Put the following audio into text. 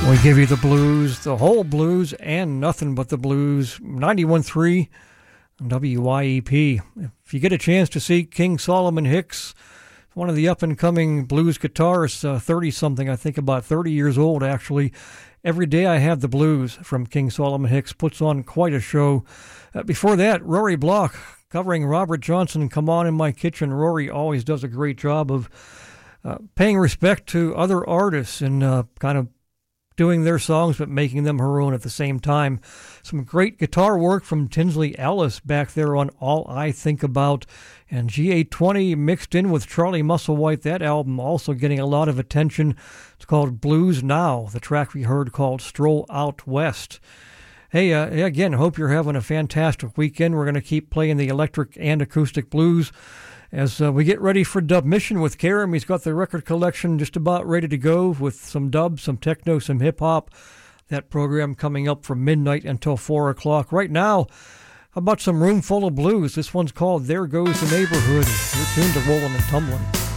We give you the blues, the whole blues, and nothing but the blues. 91.3 WYEP. If you get a chance to see King Solomon Hicks, one of the up-and-coming blues guitarists, 30-something, I think about 30 years old, actually. Every Day I Have the Blues from King Solomon Hicks puts on quite a show. Before that, Rory Block covering Robert Johnson, Come On in My Kitchen. Rory always does a great job of paying respect to other artists and kind of doing their songs but making them her own at the same time. Some great guitar work from Tinsley Ellis back there on All I Think About, and GA20 mixed in with Charlie Musselwhite. That album also getting a lot of attention. It's called Blues Now, the track we heard called Stroll Out West. Hey, again, hope you're having a fantastic weekend. We're going to keep playing the electric and acoustic blues as we get ready for Dub Mission with Karam. He's got the record collection just about ready to go with some dub, some techno, some hip-hop. That program coming up from midnight until 4 o'clock. Right now, how about some Room Full of Blues? This one's called There Goes the Neighborhood. You're tuned to Rollin' and Tumblin'.